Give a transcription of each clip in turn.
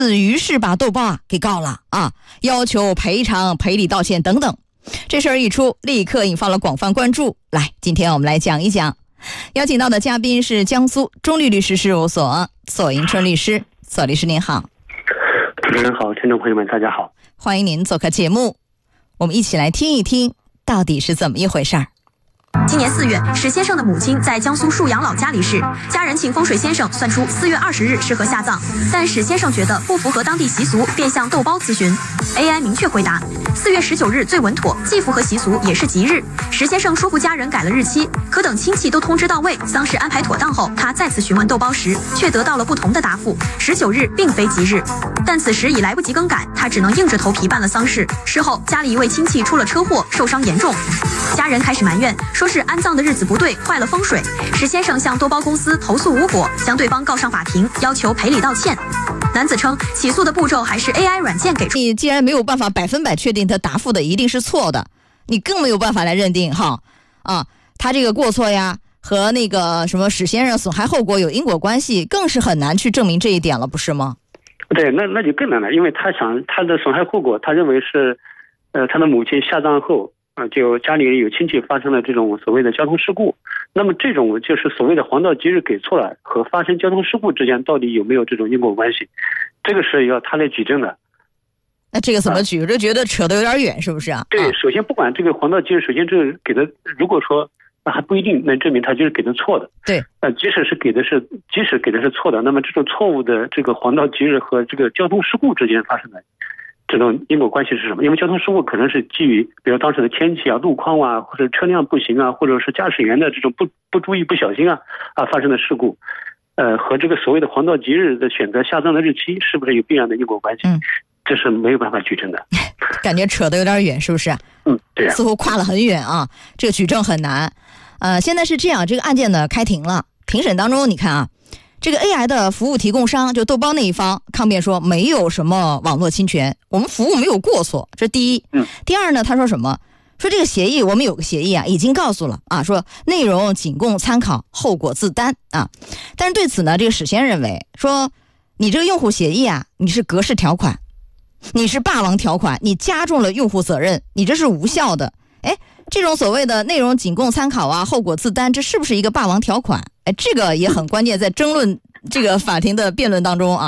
于是把豆包给告了要求赔偿、赔礼道歉等等。这事儿一出，立刻引发了广泛关注。来，今天我们来讲一讲，邀请到的嘉宾是江苏中律律师事务所索迎春律师。索律师您好。 主持人好，听众朋友们大家好， 欢迎您做客节目，我们一起来听一听到底是怎么一回事儿。 今年4月，史先生的母亲在江苏沭阳老家离世，家人请风水先生算出4月20日适合下葬，但史先生觉得不符合当地习俗，便向豆包咨询。AI 明确回答，4月19日最稳妥，既符合习俗也是吉日。史先生说服家人改了日期，可等亲戚都通知到位，丧事安排妥当后，他再次询问豆包时，却得到了不同的答复，19日并非吉日。但此时已来不及更改，他只能硬着头皮办了丧事。事后，家里一位亲戚出了车祸，受伤严重，家人开始埋怨，说是安葬的日子不对，坏了风水。史先生向豆包公司投诉无果，将对方告上法庭，要求赔礼道歉。男子称，起诉的步骤还是 AI 软件给出。 你既然没有办法100%确定他答复的一定是错的，你更没有办法来认定他这个过错呀和那个什么史先生损害后果有因果关系，更是很难去证明这一点了，不是吗？ 对，那就更难了，因为他想他的损害后果，他认为是他的母亲下葬后就家里有亲戚发生了这种所谓的交通事故，那么这种就是所谓的黄道吉日给错了和发生交通事故之间到底有没有这种因果关系，这个是要他来举证的。 那这个怎么举？我就觉得扯得有点远，是不是啊？ 对，首先不管这个黄道吉日，首先这个给的，如果说那还不一定能证明他就是给的错的。 对， 即使给的是错的，那么这种错误的这个黄道吉日和这个交通事故之间发生的这种因果关系是什么？因为交通事故可能是基于比如当时的天气路况或者车辆不行或者是驾驶员的这种不注意不小心发生的事故，和这个所谓的黄道吉日的选择下葬的日期是不是有必然的因果关系？这是没有办法举证的。 感觉扯得有点远，是不是？ 对啊， 似乎跨了很远这个举证很难。现在是这样，这个案件呢开庭了，庭审当中你看这个 AI 的服务提供商就豆包那一方抗辩说没有什么网络侵权，我们服务没有过错，这第一。第二呢，他说什么？说这个协议我们有个协议已经告诉了说内容仅供参考，后果自担但是对此呢，这个史先认为说你这个用户协议你是格式条款，你是霸王条款，你加重了用户责任，你这是无效的。这种所谓的内容仅供参考后果自担，这是不是一个霸王条款？这个也很关键，在争论这个法庭的辩论当中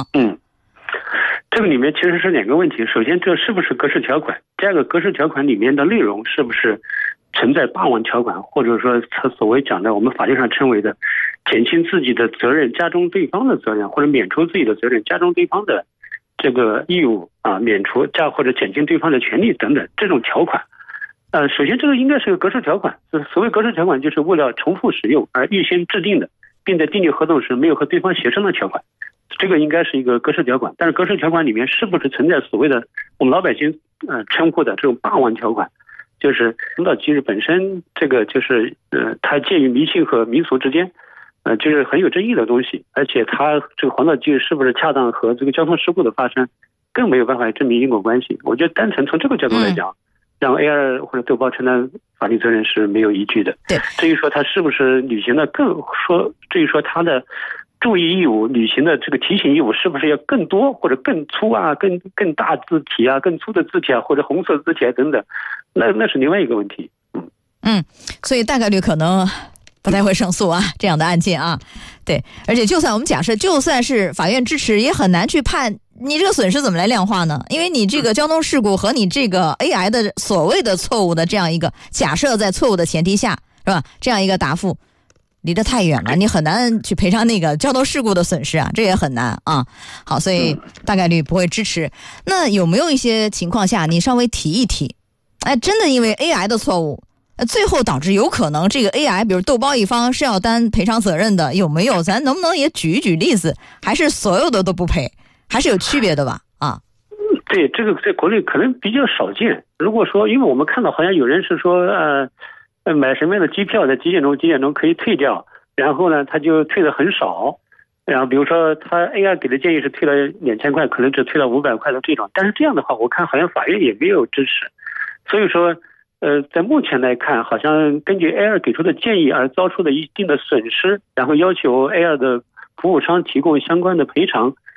这个里面其实是2个问题。首先，这是不是格式条款？第二个，格式条款里面的内容是不是存在霸王条款，或者说他所谓讲的我们法律上称为的减轻自己的责任，加重对方的责任，或者免除自己的责任，加重对方的这个义务免除或者减轻对方的权利等等这种条款。首先这个应该是个格式条款，所谓格式条款就是为了重复使用而预先制定的，并在订立合同时没有和对方协商的条款，这个应该是一个格式条款。但是格式条款里面是不是存在所谓的我们老百姓称呼的这种霸王条款，就是黄道吉日本身这个就是它介于迷信和民俗之间，就是很有争议的东西，而且它这个黄道吉日是不是恰当和这个交通事故的发生更没有办法证明因果关系。我觉得单纯从这个角度来讲，让 AI 或者豆包承担法律责任是没有依据的。 对， 至于说他是不是履行的至于说他的注意义务履行的这个提醒义务是不是要更多或者更粗更大字体更粗的字体或者红色字体等等，那是另外一个问题。 所以大概率可能不太会胜诉这样的案件对，而且就算我们假设就算是法院支持，也很难去判你这个损失怎么来量化呢？因为你这个交通事故和你这个 AI 的所谓的错误的这样一个假设在错误的前提下，是吧？这样一个答复离得太远了，你很难去赔偿那个交通事故的损失这也很难好，所以大概率不会支持。那有没有一些情况下你稍微提一提，真的因为 AI 的错误最后导致有可能这个 AI 比如豆包一方是要担赔偿责任的，有没有？咱能不能也举一举例子？还是所有的都不赔？还是有区别的吧？ 对，这个在国内可能比较少见。如果说因为我们看到好像有人是说买什么样的机票在几点钟可以退掉，然后呢他就退的很少，然后比如说他 AI 给的建议是退了2000块，可能只退了500块的这种，但是这样的话我看好像法院也没有支持。所以说在目前来看，好像根据 AI 给出的建议而遭出的一定的损失，然后要求 AI 的服务商提供相关的赔偿，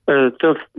这